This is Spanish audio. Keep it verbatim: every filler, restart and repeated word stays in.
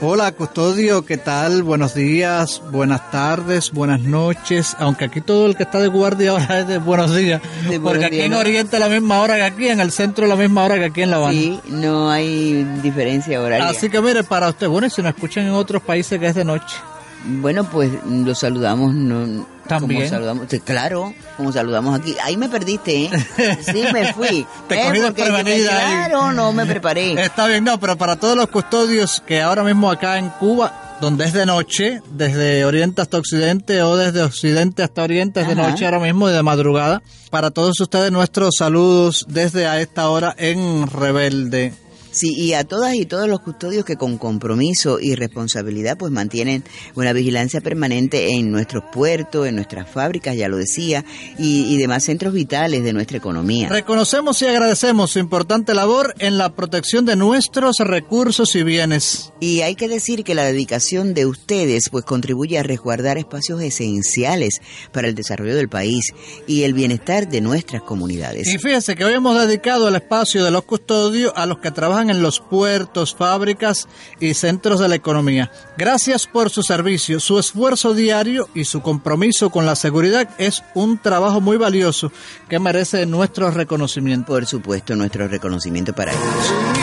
Hola, custodio, ¿qué tal? Buenos días, buenas tardes, buenas noches. Aunque aquí todo el que está de guardia ahora es de buenos días. De buenos porque aquí días, en ¿no? Oriente la misma hora que aquí, en el centro la misma hora que aquí en La Habana. Sí, no hay diferencia horaria. Así que mire, para usted, bueno, y si nos escuchan en otros países que es de noche. Bueno, pues los saludamos, no, también. Como saludamos, sí, claro, como saludamos aquí. Ahí me perdiste, ¿eh? Sí, me fui. Te ¿eh? cogí desprevenida. Claro, no me preparé. Está bien, no, pero para todos los custodios que ahora mismo acá en Cuba, donde es de noche, desde Oriente hasta Occidente o desde Occidente hasta Oriente es de Ajá. noche ahora mismo y de madrugada. Para todos ustedes nuestros saludos desde a esta hora en Rebelde. Sí, y a todas y todos los custodios que con compromiso y responsabilidad pues mantienen una vigilancia permanente en nuestros puertos, en nuestras fábricas, ya lo decía, y, y demás centros vitales de nuestra economía. Reconocemos y agradecemos su importante labor en la protección de nuestros recursos y bienes. Y hay que decir que la dedicación de ustedes pues contribuye a resguardar espacios esenciales para el desarrollo del país y el bienestar de nuestras comunidades. Y fíjense que hoy hemos dedicado el espacio de los custodios a los que trabajan en los puertos, fábricas y centros de la economía. Gracias por su servicio, su esfuerzo diario y su compromiso con la seguridad es un trabajo muy valioso que merece nuestro reconocimiento. Por supuesto, nuestro reconocimiento para ellos.